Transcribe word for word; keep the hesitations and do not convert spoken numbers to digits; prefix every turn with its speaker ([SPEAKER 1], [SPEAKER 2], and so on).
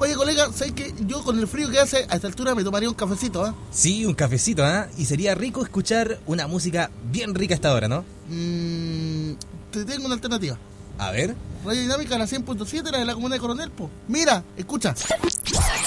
[SPEAKER 1] Oye, colega, ¿sabes qué? Yo con el frío que hace a esta altura me tomaría un cafecito, ¿ah? ¿eh?
[SPEAKER 2] Sí, un cafecito, ¿ah? ¿eh? Y sería rico escuchar una música bien rica a esta hora, ¿no?
[SPEAKER 1] Mmm... Te tengo una alternativa.
[SPEAKER 2] A ver.
[SPEAKER 1] Radio Dinámica, la cien punto siete, la de la comuna de Coronel, po. Mira, escucha.